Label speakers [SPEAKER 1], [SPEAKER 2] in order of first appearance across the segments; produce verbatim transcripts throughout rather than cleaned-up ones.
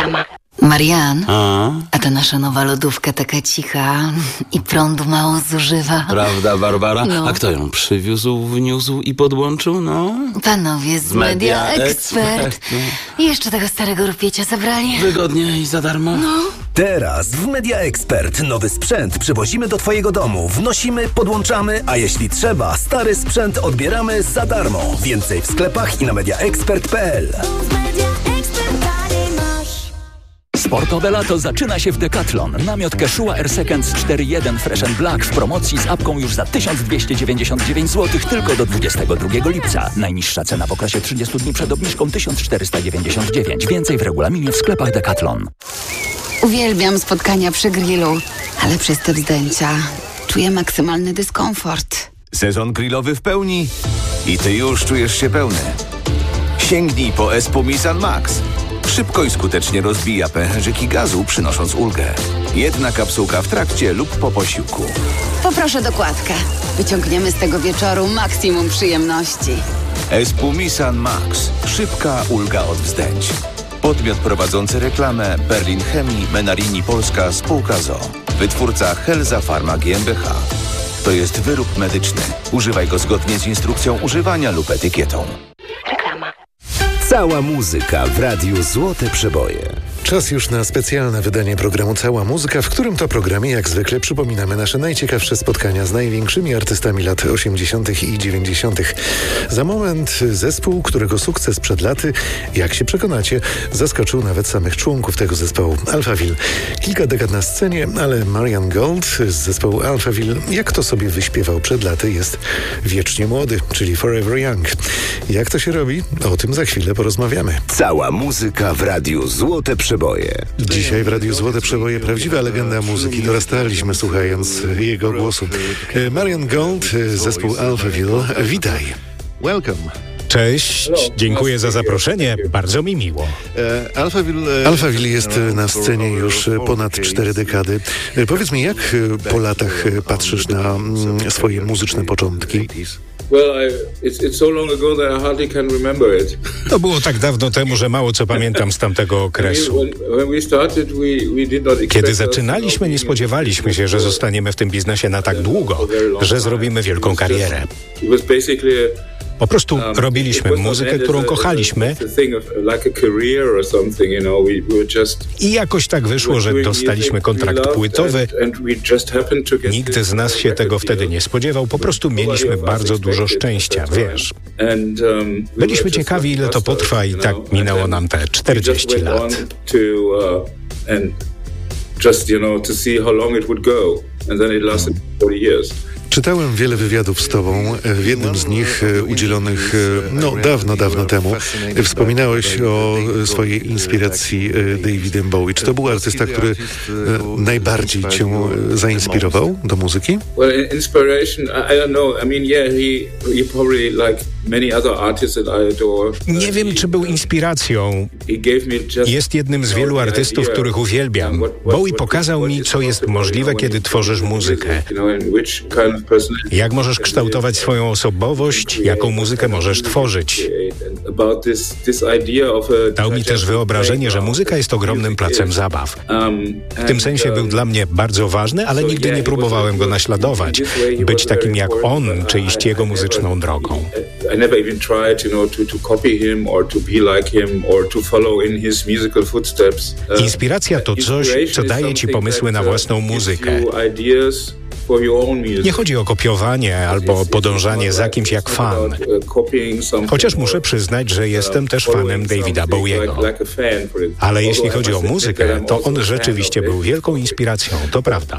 [SPEAKER 1] Reklama. Marian,
[SPEAKER 2] A?
[SPEAKER 1] a ta nasza nowa lodówka taka cicha i prądu mało zużywa.
[SPEAKER 2] Prawda, Barbara?
[SPEAKER 1] No.
[SPEAKER 2] A kto ją przywiózł, wniósł i podłączył, no?
[SPEAKER 1] Panowie z Media, Media Expert. Expert. I jeszcze tego starego rupiecia zabrali.
[SPEAKER 2] Wygodnie i za darmo.
[SPEAKER 1] No.
[SPEAKER 3] Teraz w Media Expert nowy sprzęt przywozimy do twojego domu. Wnosimy, podłączamy, a jeśli trzeba, stary sprzęt odbieramy za darmo. Więcej w sklepach i na mediaexpert kropka p l.
[SPEAKER 4] Sportowe lato zaczyna się w Decathlon. Namiot Quechua Air Seconds cztery jeden Fresh and Black w promocji z apką już za tysiąc dwieście dziewięćdziesiąt dziewięć złotych tylko do dwudziestego drugiego lipca. Najniższa cena w okresie trzydziestu dni przed obniżką tysiąc czterysta dziewięćdziesiąt dziewięć. Więcej w regulaminie w sklepach Decathlon.
[SPEAKER 5] Uwielbiam spotkania przy grillu, ale przez te wzdęcia czuję maksymalny dyskomfort.
[SPEAKER 6] Sezon grillowy w pełni i ty już czujesz się pełny. Sięgnij po Espumisan Max. Szybko i skutecznie rozbija pęcherzyki gazu, przynosząc ulgę. Jedna kapsułka w trakcie lub po posiłku.
[SPEAKER 5] Poproszę dokładkę. Wyciągniemy z tego wieczoru maksimum przyjemności.
[SPEAKER 6] Espumisan Max. Szybka ulga od wzdęć. Podmiot prowadzący reklamę Berlin Chemii, Menarini Polska, spółka z o o. Wytwórca Helza Pharma G m b h. To jest wyrób medyczny. Używaj go zgodnie z instrukcją używania lub etykietą.
[SPEAKER 1] Reklama.
[SPEAKER 3] Cała muzyka w radiu Złote Przeboje.
[SPEAKER 7] Czas już na specjalne wydanie programu Cała Muzyka, w którym to programie jak zwykle przypominamy nasze najciekawsze spotkania z największymi artystami lat osiemdziesiątych i dziewięćdziesiątych. Za moment zespół, którego sukces przed laty, jak się przekonacie, zaskoczył nawet samych członków tego zespołu. Alphaville. Kilka dekad na scenie, ale Marian Gold z zespołu Alphaville, jak to sobie wyśpiewał przed laty, jest wiecznie młody, czyli Forever Young. Jak to się robi? O tym za chwilę porozmawiamy.
[SPEAKER 3] Cała muzyka w radiu Złote Przeboje.
[SPEAKER 7] Dzisiaj w Radiu Złote Przeboje prawdziwa legenda muzyki. Dorastaliśmy słuchając jego głosu. Marian Gold, zespół Alphaville. Witaj.
[SPEAKER 8] Welcome. Cześć, dziękuję za zaproszenie, bardzo mi miło.
[SPEAKER 7] Alphaville jest na scenie już ponad cztery dekady. Powiedz mi, jak po latach patrzysz na swoje muzyczne początki?
[SPEAKER 8] To było tak dawno temu, że mało co pamiętam z tamtego okresu. Kiedy zaczynaliśmy, nie spodziewaliśmy się, że zostaniemy w tym biznesie na tak długo, że zrobimy wielką karierę. Po prostu robiliśmy muzykę, którą kochaliśmy i jakoś tak wyszło, że dostaliśmy kontrakt płytowy. Nikt z nas się tego wtedy nie spodziewał, po prostu mieliśmy bardzo dużo szczęścia, wiesz. Byliśmy ciekawi, ile to potrwa i tak minęło nam te czterdzieści lat.
[SPEAKER 7] Czytałem wiele wywiadów z tobą. W jednym z nich udzielonych no dawno, dawno temu wspominałeś o swojej inspiracji Davidem Bowie. Czy to był artysta, który najbardziej cię zainspirował do muzyki?
[SPEAKER 8] Nie wiem, czy był inspiracją. Jest jednym z wielu artystów, których uwielbiam. Bowie pokazał mi, co jest możliwe, kiedy tworzysz muzykę. Jak możesz kształtować swoją osobowość, jaką muzykę możesz tworzyć. Dał mi też wyobrażenie, że muzyka jest ogromnym placem zabaw. W tym sensie był dla mnie bardzo ważny, ale nigdy nie próbowałem go naśladować, być takim jak on, czy iść jego muzyczną drogą. Inspiracja to coś, co daje ci pomysły na własną muzykę. Nie chodzi o kopiowanie albo podążanie za kimś jak fan. Chociaż muszę przyznać, że jestem też fanem Davida Bowiego. Ale jeśli chodzi o muzykę, to on rzeczywiście był wielką inspiracją, to prawda.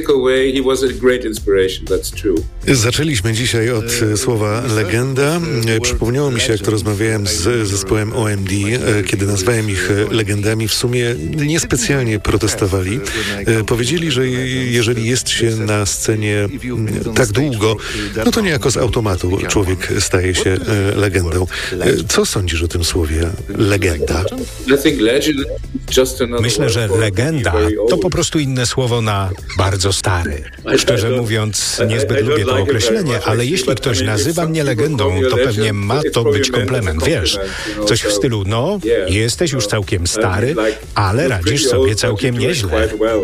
[SPEAKER 7] Zaczęliśmy dzisiaj od słowa legenda. Przypomniało mi się, jak to rozmawiałem z zespołem O M D, kiedy nazwałem ich legendami. W sumie niespecjalnie protestowali. Powiedzieli, że jeżeli jest się na scenie tak długo, no to niejako z automatu człowiek staje się legendą. Co sądzisz o tym słowie legenda?
[SPEAKER 8] Myślę, że legenda to po prostu inne słowo na bardzo stary. Szczerze mówiąc, niezbyt lubię to określenie, ale jeśli ktoś nazywa mnie legendą, to pewnie ma to być komplement, wiesz. Coś w stylu, no, jesteś już całkiem stary, ale radzisz sobie całkiem nieźle.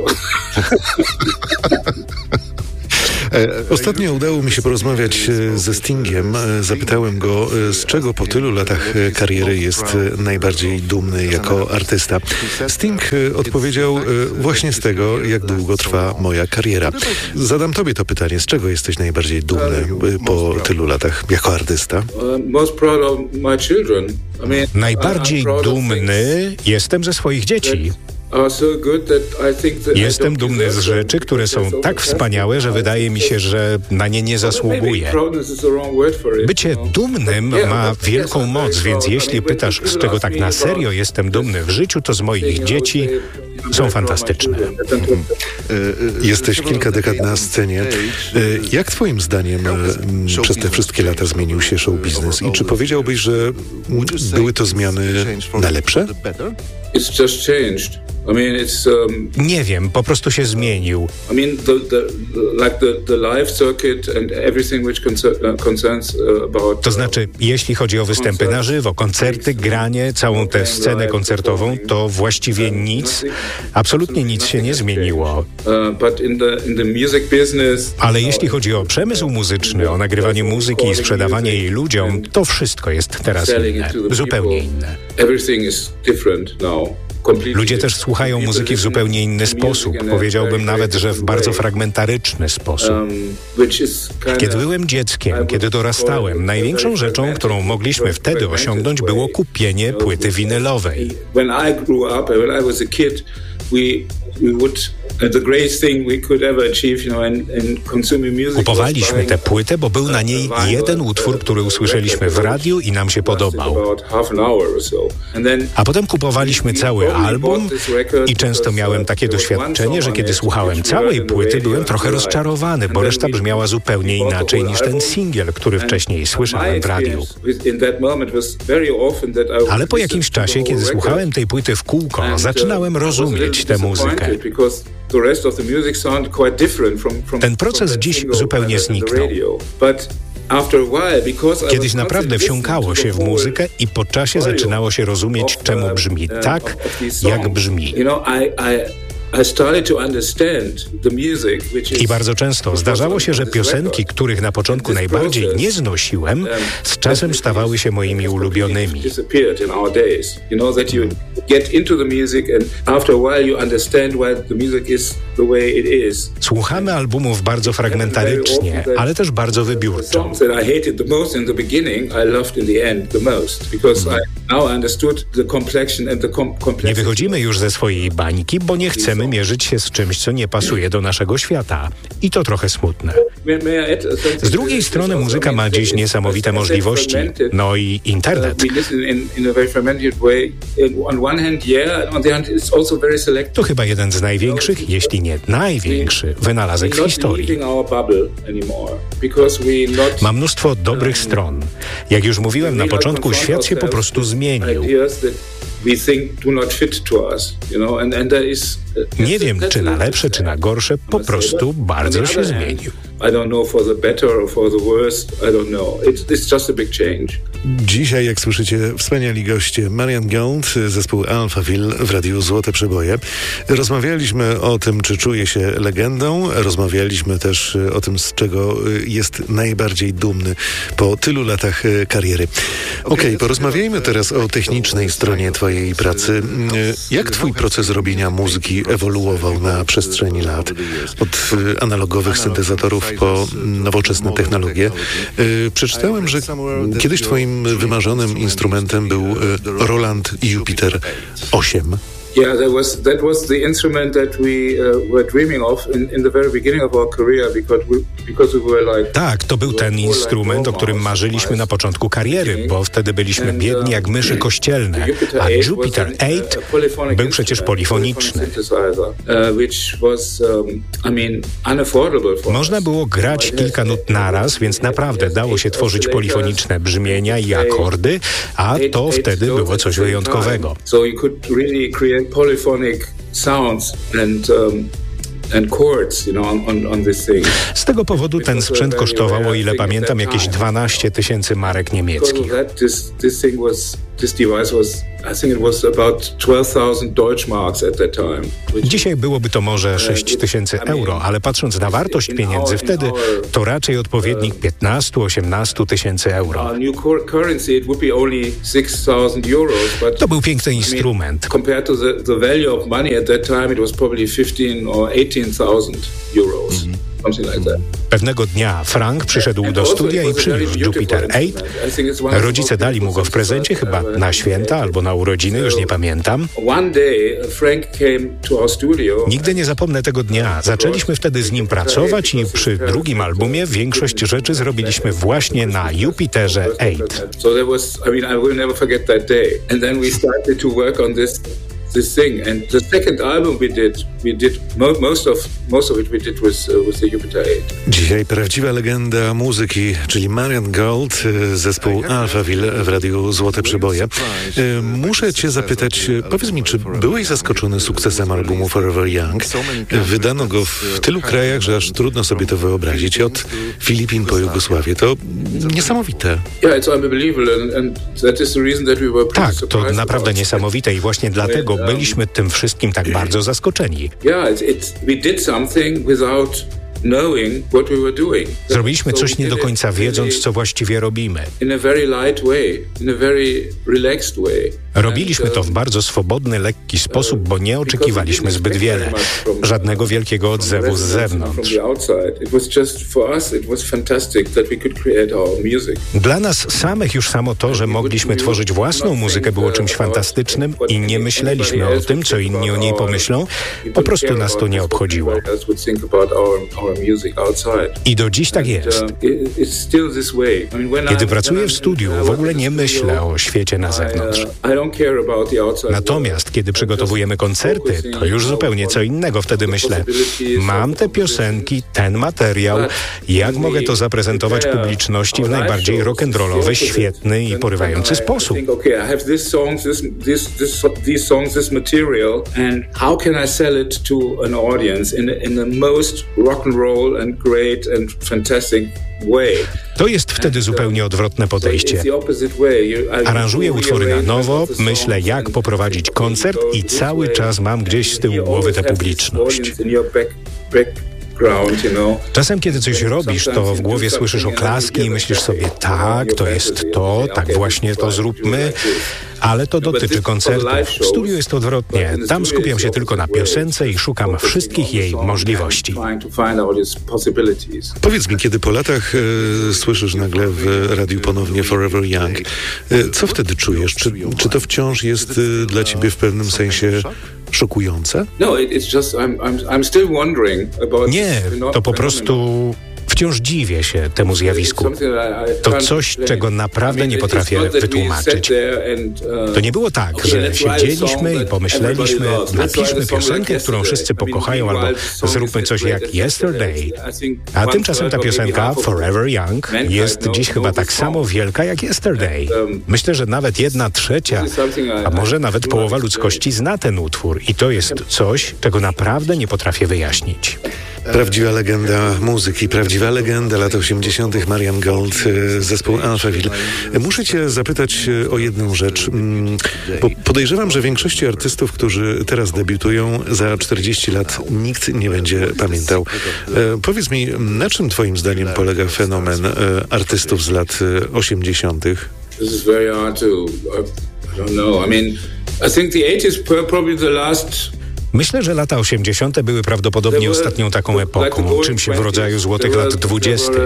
[SPEAKER 7] Ostatnio udało mi się porozmawiać ze Stingiem. Zapytałem go, z czego po tylu latach kariery jest najbardziej dumny jako artysta. Sting odpowiedział właśnie z tego, jak długo trwa moja kariera. Zadam tobie to pytanie, z czego jesteś najbardziej dumny po tylu latach jako artysta?
[SPEAKER 8] Najbardziej dumny jestem ze swoich dzieci. Jestem dumny z rzeczy, które są tak wspaniałe, że wydaje mi się, że na nie nie zasługuję. Bycie dumnym ma wielką moc, więc jeśli pytasz, z czego tak na serio jestem dumny w życiu, to z moich dzieci. Są fantastyczne.
[SPEAKER 7] Jesteś kilka dekad na scenie. Jak twoim zdaniem przez te wszystkie lata zmienił się show business i czy powiedziałbyś, że były to zmiany na lepsze?
[SPEAKER 8] Nie wiem, po prostu się zmienił. To znaczy, jeśli chodzi o występy na żywo, koncerty, granie, całą tę scenę koncertową, to właściwie nic, absolutnie nic się nie zmieniło. Ale jeśli chodzi o przemysł muzyczny, o nagrywanie muzyki i sprzedawanie jej ludziom, to wszystko jest teraz inne, zupełnie inne. Ludzie też słuchają muzyki w zupełnie inny sposób. Powiedziałbym nawet, że w bardzo fragmentaryczny sposób. Kiedy byłem dzieckiem, kiedy dorastałem, największą rzeczą, którą mogliśmy wtedy osiągnąć, było kupienie płyty winylowej. Kupowaliśmy tę płytę, bo był na niej jeden utwór, który usłyszeliśmy w radiu i nam się podobał. A potem kupowaliśmy cały album i często miałem takie doświadczenie, że kiedy słuchałem całej płyty, byłem trochę rozczarowany, bo reszta brzmiała zupełnie inaczej niż ten singiel, który wcześniej słyszałem w radiu. Ale po jakimś czasie, kiedy słuchałem tej płyty w kółko, zaczynałem rozumieć tę muzykę. Ten proces dziś zupełnie zniknął. Kiedyś naprawdę wsiąkało się w muzykę i po czasie zaczynało się rozumieć, czemu brzmi tak, jak brzmi. I bardzo często zdarzało się, że piosenki, których na początku najbardziej nie znosiłem, z czasem stawały się moimi ulubionymi. Słuchamy albumów bardzo fragmentarycznie, ale też bardzo wybiórczo. Nie wychodzimy już ze swojej bańki, bo nie chcemy mierzyć się z czymś, co nie pasuje do naszego świata. I to trochę smutne. Z drugiej strony muzyka ma dziś niesamowite możliwości. No i internet. To chyba jeden z największych, jeśli nie największy, wynalazek w historii. Ma mnóstwo dobrych stron. Jak już mówiłem na początku, świat się po prostu zmienił. Nie wiem, czy na lepsze, czy na gorsze, po prostu bardzo się zmienił.
[SPEAKER 7] Dzisiaj, jak słyszycie, wspaniali goście Marian Gold, zespół Alphaville w Radiu Złote Przeboje. Rozmawialiśmy o tym, czy czuje się legendą. Rozmawialiśmy też o tym, z czego jest najbardziej dumny po tylu latach kariery. Okej, okay, porozmawiajmy teraz o technicznej stronie twojej pracy. Jak twój proces robienia muzyki ewoluował na przestrzeni lat? Od analogowych syntezatorów po nowoczesne technologie. Przeczytałem, że kiedyś twoim wymarzonym instrumentem był Roland Jupiter osiem.
[SPEAKER 9] Yeah, that was that was the instrument that we uh, were dreaming of in, in the very beginning of our career because we because we were like.
[SPEAKER 8] Tak, to był ten instrument, o którym marzyliśmy na początku kariery, bo wtedy byliśmy biedni jak myszy kościelne, a Jupiter osiem był przecież polifoniczny. Można było grać kilka nut naraz, więc naprawdę dało się tworzyć polifoniczne brzmienia i akordy, a to wtedy było coś wyjątkowego.
[SPEAKER 9] polyphonic sounds and um, and chords, you know, on, on this thing.
[SPEAKER 8] Z tego powodu ten sprzęt kosztował, o ile pamiętam, jakieś dwanaście tysięcy marek niemieckich.
[SPEAKER 9] This, this thing was, this device was, I think it was about twelve thousand Deutschmarks at that time.
[SPEAKER 8] Dzisiaj byłoby to może sześć tysięcy euro, ale patrząc na wartość pieniędzy wtedy, to raczej odpowiednik piętnaście do osiemnastu tysięcy euro. To był piękny instrument.
[SPEAKER 9] Compared to the, the value of money at that time, it was probably fifteen or eighteen thousand euros. Mm-hmm.
[SPEAKER 8] Pewnego dnia Frank przyszedł do studia i przyniósł Jupiter osiem. Rodzice dali mu go w prezencie, chyba na święta albo na urodziny, już nie pamiętam. Nigdy nie zapomnę tego dnia. Zaczęliśmy wtedy z nim pracować i przy drugim albumie większość rzeczy zrobiliśmy właśnie na Jupiterze osiem.
[SPEAKER 9] This thing, and the second album we did, we did mo- most of most of it we did with uh, with the Jupiter osiem.
[SPEAKER 7] Dzisiaj prawdziwa legenda muzyki, czyli Marian Gold, zespół Alphaville w radiu Złote Przeboje. Muszę cię zapytać, powiedz mi, czy byłeś zaskoczony sukcesem albumu Forever Young? Wydano go w tylu krajach, że aż trudno sobie to wyobrazić. Od Filipin po Jugosławię. To niesamowite.
[SPEAKER 8] Tak, to naprawdę niesamowite i właśnie dlatego byliśmy tym wszystkim tak bardzo zaskoczeni. Zrobiliśmy coś nie do końca wiedząc, co właściwie robimy. Robiliśmy to w bardzo swobodny, lekki sposób, bo nie oczekiwaliśmy zbyt wiele. Żadnego wielkiego odzewu z zewnątrz. Dla nas samych już samo to, że mogliśmy tworzyć własną muzykę, było czymś fantastycznym i nie myśleliśmy o tym, co inni o niej pomyślą. Po prostu nas to nie obchodziło. I do dziś tak jest. Kiedy pracuję w studiu, w ogóle nie myślę o świecie na zewnątrz. Natomiast kiedy przygotowujemy koncerty, to już zupełnie co innego. Wtedy myślę, mam te piosenki, ten materiał, jak mogę to zaprezentować publiczności w najbardziej rock'n'rollowy, świetny i porywający sposób.
[SPEAKER 9] And great and fantastic way.
[SPEAKER 8] To jest wtedy zupełnie odwrotne podejście. Aranżuję utwory na nowo, myślę, jak poprowadzić koncert i cały czas mam gdzieś z tyłu głowy tę publiczność. Czasem, kiedy coś robisz, to w głowie słyszysz oklaski i myślisz sobie, tak, to jest to, tak właśnie to zróbmy, ale to dotyczy koncertów. W studiu jest odwrotnie. Tam skupiam się tylko na piosence i szukam wszystkich jej możliwości.
[SPEAKER 7] Powiedz mi, kiedy po latach e, słyszysz nagle w radiu ponownie Forever Young, e, co wtedy czujesz? Czy, czy to wciąż jest e, dla ciebie w pewnym sensie szokujące?
[SPEAKER 8] Nie, to po prostu wciąż dziwię się temu zjawisku. To coś, czego naprawdę nie potrafię wytłumaczyć. To nie było tak, że siedzieliśmy i pomyśleliśmy, napiszmy piosenkę, którą wszyscy pokochają, albo zróbmy coś jak Yesterday. A tymczasem ta piosenka Forever Young jest dziś chyba tak samo wielka jak Yesterday. Myślę, że nawet jedna trzecia, a może nawet połowa ludzkości zna ten utwór i to jest coś, czego naprawdę nie potrafię wyjaśnić.
[SPEAKER 7] Prawdziwa legenda muzyki, prawdziwa legenda lat osiemdziesiątych. Marian Gold, zespół Alphaville. Muszę cię zapytać o jedną rzecz, bo podejrzewam, że większości artystów, którzy teraz debiutują, za czterdzieści lat nikt nie będzie pamiętał. E, powiedz mi, na czym twoim zdaniem polega fenomen e, artystów z lat osiemdziesiątych?
[SPEAKER 9] This is very hard to, I don't know, I mean, I think the eighties probably the last...
[SPEAKER 8] Myślę, że lata osiemdziesiąte były prawdopodobnie ostatnią taką epoką, czymś w rodzaju złotych lat dwudziestych.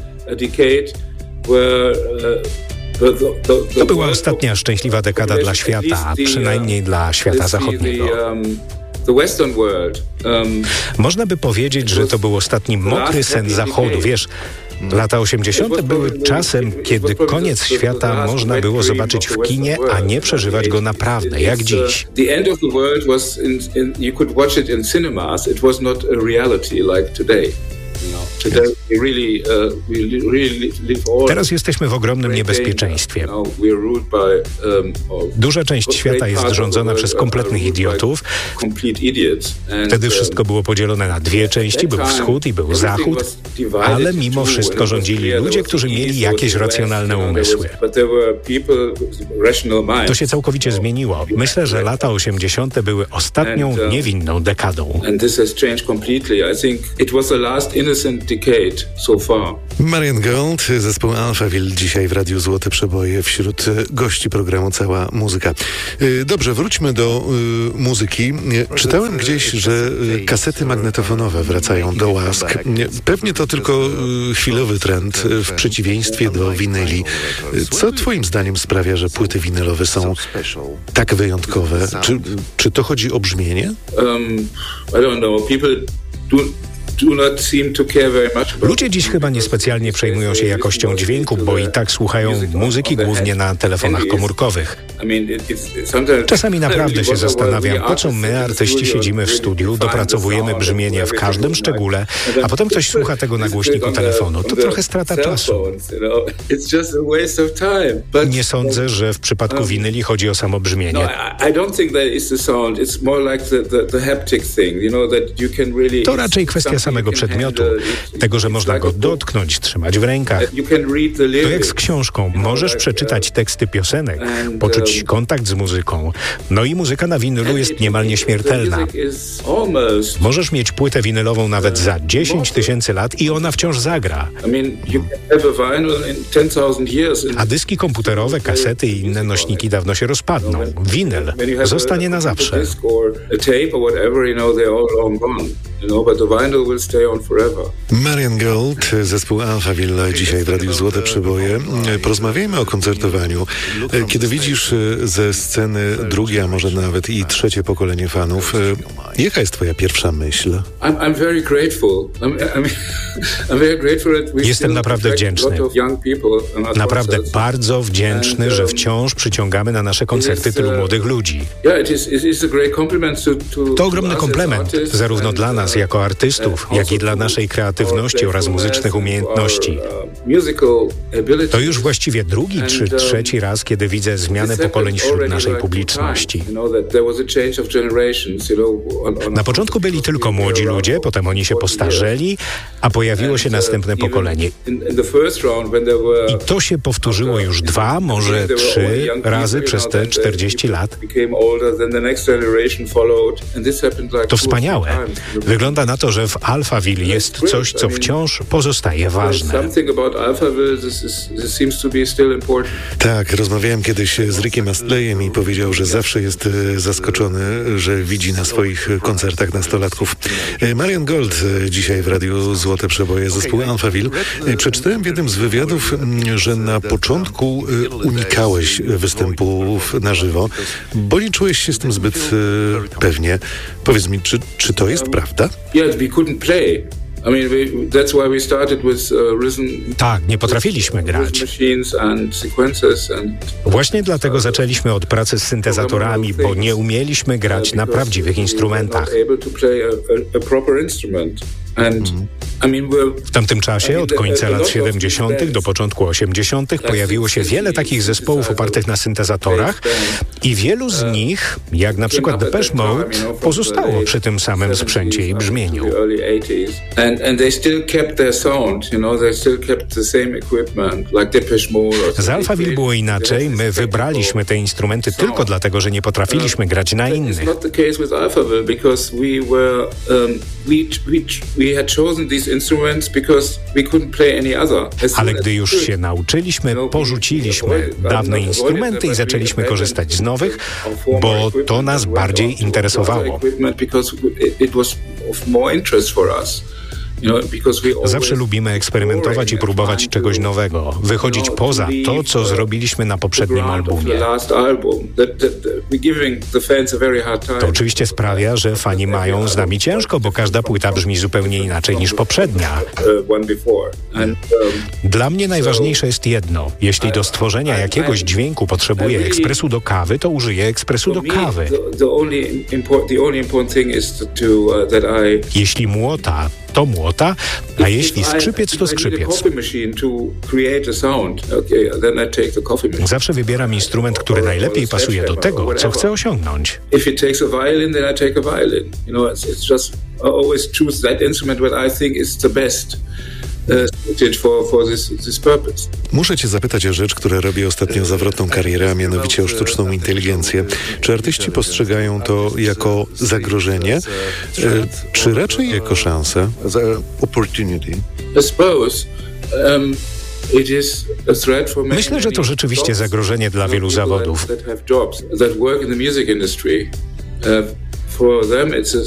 [SPEAKER 8] To była ostatnia szczęśliwa dekada dla świata, a przynajmniej dla świata zachodniego. Można by powiedzieć, że to był ostatni mokry sen Zachodu. Wiesz, lata osiemdziesiąte były czasem, kiedy koniec świata można było zobaczyć w kinie, a nie przeżywać go naprawdę, jak dziś. Teraz jesteśmy w ogromnym niebezpieczeństwie. Duża część świata jest rządzona przez kompletnych idiotów. Wtedy wszystko było podzielone na dwie części, był wschód i był zachód, ale mimo wszystko rządzili ludzie, którzy mieli jakieś racjonalne umysły. To się całkowicie zmieniło. Myślę, że lata osiemdziesiąte były ostatnią niewinną dekadą.
[SPEAKER 7] Marian Gold, zespół Alphaville, dzisiaj w Radiu Złote Przeboje wśród gości programu Cała Muzyka. Dobrze, wróćmy do y, muzyki. Czytałem gdzieś, że kasety magnetofonowe wracają do łask. Pewnie to tylko y, chwilowy trend w przeciwieństwie do winyli. Co twoim zdaniem sprawia, że płyty winylowe są tak wyjątkowe? Czy, czy to chodzi o brzmienie?
[SPEAKER 9] Um, I don't know. People do...
[SPEAKER 8] Ludzie dziś chyba niespecjalnie przejmują się jakością dźwięku, bo i tak słuchają muzyki głównie na telefonach komórkowych. Czasami naprawdę się zastanawiam, po co my, artyści, siedzimy w studiu, dopracowujemy brzmienie w każdym szczególe, a potem ktoś słucha tego na głośniku telefonu. To trochę strata czasu. Nie sądzę, że w przypadku winyli chodzi o samo brzmienie. To raczej kwestia samego przedmiotu, tego, że można go dotknąć, trzymać w rękach. To jak z książką. Możesz przeczytać teksty piosenek, poczuć kontakt z muzyką. No i muzyka na winylu jest niemal nieśmiertelna. Możesz mieć płytę winylową nawet za dziesięć tysięcy lat i ona wciąż zagra. A dyski komputerowe, kasety i inne nośniki dawno się rozpadną. Winyl zostanie na zawsze.
[SPEAKER 7] Marian Gold, zespół Alphaville, dzisiaj w Radiu Złote Przeboje. Porozmawiajmy o koncertowaniu. Kiedy widzisz ze sceny drugie, a może nawet i trzecie pokolenie fanów, jaka jest twoja pierwsza myśl?
[SPEAKER 8] Jestem naprawdę wdzięczny. Naprawdę bardzo wdzięczny, że wciąż przyciągamy na nasze koncerty tylu młodych ludzi. To ogromny komplement, zarówno dla nas jako artystów, jak i dla naszej kreatywności oraz muzycznych umiejętności. To już właściwie drugi czy trzeci raz, kiedy widzę zmianę pokoleń wśród naszej publiczności. Na początku byli tylko młodzi ludzie, potem oni się postarzeli, a pojawiło się następne pokolenie. I to się powtórzyło już dwa, może trzy razy przez te czterdzieści lat. To wspaniałe. Wygląda na to, że w Alphaville jest coś, co wciąż pozostaje ważne.
[SPEAKER 7] Tak, rozmawiałem kiedyś z Rickiem Astleyem i powiedział, że zawsze jest zaskoczony, że widzi na swoich koncertach nastolatków. Marian Gold dzisiaj w Radiu Złote Przeboje, zespół Alphaville. Przeczytałem w jednym z wywiadów, że na początku unikałeś występów na żywo, bo nie czułeś się z tym zbyt pewnie. Powiedz mi, czy, czy to jest prawda?
[SPEAKER 8] Tak, nie potrafiliśmy grać. Właśnie dlatego zaczęliśmy od pracy z syntezatorami, bo nie umieliśmy grać na prawdziwych instrumentach. W tamtym czasie, od końca lat siedemdziesiątych do początku osiemdziesiątych pojawiło się wiele takich zespołów opartych na syntezatorach i wielu z nich, jak na przykład Depeche Mode, pozostało przy tym samym sprzęcie i brzmieniu. Z Alphaville było inaczej. My wybraliśmy te instrumenty tylko dlatego, że nie potrafiliśmy grać na innych. Ale gdy już się nauczyliśmy, porzuciliśmy dawne instrumenty i zaczęliśmy korzystać z nowych, bo to nas bardziej interesowało. Zawsze lubimy eksperymentować i próbować czegoś nowego, wychodzić poza to, co zrobiliśmy na poprzednim albumie. To oczywiście sprawia, że fani mają z nami ciężko, bo każda płyta brzmi zupełnie inaczej niż poprzednia. Dla mnie najważniejsze jest jedno. Jeśli do stworzenia jakiegoś dźwięku potrzebuję ekspresu do kawy, to użyję ekspresu do kawy. Jeśli młota to młota, a jeśli skrzypiec, to skrzypiec. Zawsze wybieram instrument, który najlepiej pasuje do tego, co chcę osiągnąć.
[SPEAKER 7] Muszę cię zapytać o rzecz, która robi ostatnio zawrotną karierę, a mianowicie o sztuczną inteligencję. Czy artyści postrzegają to jako zagrożenie, czy raczej jako szansę?
[SPEAKER 8] Myślę, że to rzeczywiście zagrożenie dla wielu zawodów.